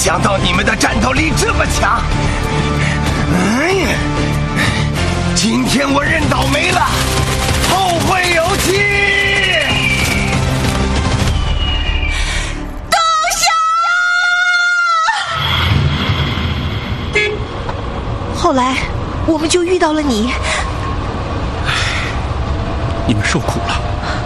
想到你们的战斗力这么强！哎呀，今天我认倒霉了，后会有期。 东晓！后来我们就遇到了你。 你们受苦了。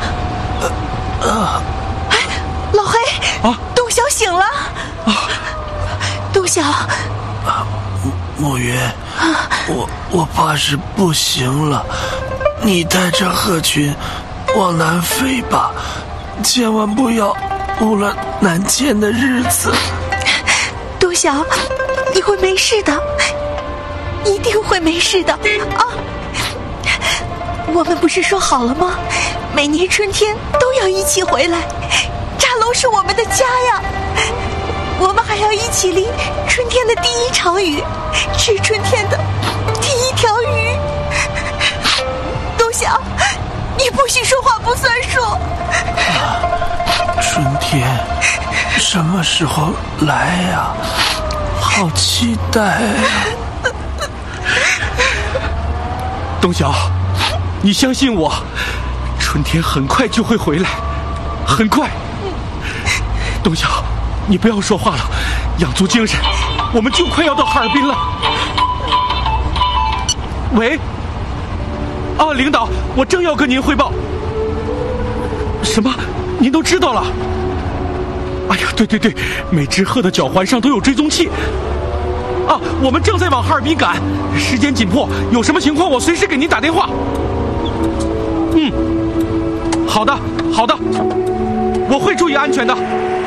哎，老黑啊， 东晓醒了。东晓， 暮云，我怕是不行了，你带着鹤群往南飞吧，千万不要误了南迁的日子。 东晓，你会没事的，一定会没事的啊！我们不是说好了吗？每年春天都要一起回来，扎龙是我们的家呀。我们还要一起淋春天的第一场雨，吃春天的第一条鱼。东晓，你不许说话不算数。 春天什么时候来呀？好期待啊！ 东晓，你相信我，春天很快就会回来，很快。东晓，你不要说话了，养足精神，我们就快要到哈尔滨了。喂，啊，领导，我正要跟您汇报。什么？您都知道了？哎呀，对，每只鹤的脚环上都有追踪器。啊，我们正在往哈尔滨赶，时间紧迫，有什么情况我随时给您打电话。好的，我会注意安全的。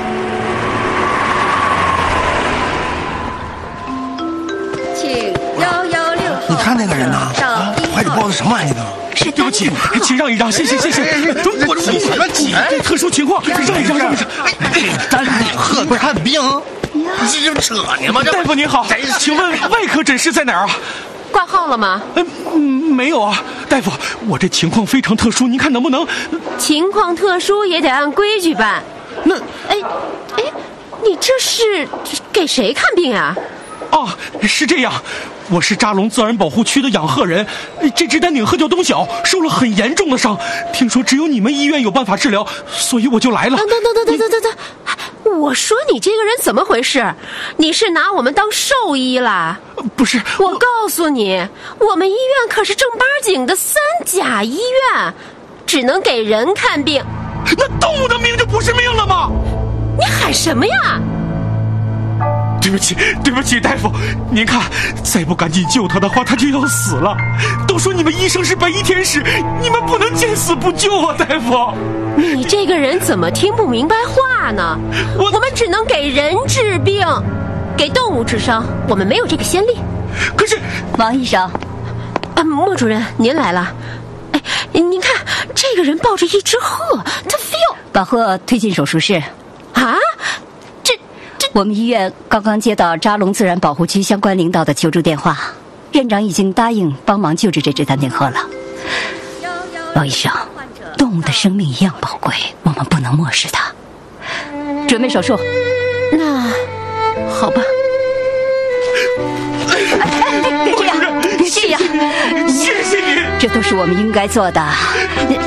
请116号。 你看那个人呐，怀里抱的什么玩意呢？ 是对不起，请让一让，谢谢。 我挤什么挤？ 特殊情况，让一让。 单领鹤看病，这就扯呢吗？ 大夫您好，请问外科诊室在哪儿啊？ 挂号了吗？ 没有啊，大夫，我这情况非常特殊，您看能不能？ 情况特殊也得按规矩办。 那， 你这是给谁看病啊？ 哦，是这样，我是扎龙自然保护区的养鹤人，这只丹顶鹤叫东晓，受了很严重的伤，听说只有你们医院有办法治疗，所以我就来了。 等，我说你这个人怎么回事？你是拿我们当兽医啦？ 不是， 我告诉你，我们医院可是正八经的3甲医院，只能给人看病。 那动物的命就不是命了吗？ 你喊什么呀？ 对不起，大夫，您看，再不赶紧救他的话，他就要死了。都说你们医生是白衣天使，你们不能见死不救啊，大夫。 你这个人怎么听不明白话呢？我们只能给人治病，给动物治伤，我们没有这个先例。 可是， 王医生， 莫主任，您来了。您看，这个人抱着一只鹤，他非要把鹤推进手术室。 啊？ 我们医院刚刚接到扎龙自然保护区相关领导的求助电话，院长已经答应帮忙救治这只丹顶鹤了。王医生，动物的生命一样宝贵，我们不能漠视它。准备手术。 那好吧。 别这样， 谢谢你， 这都是我们应该做的。